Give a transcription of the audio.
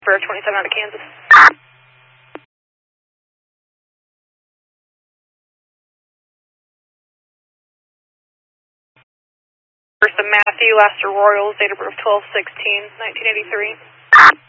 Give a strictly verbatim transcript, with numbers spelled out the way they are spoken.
for twenty-seven out of Kansas. First of Matthew, last of Royals, date of birth twelve sixteen nineteen eighty-three.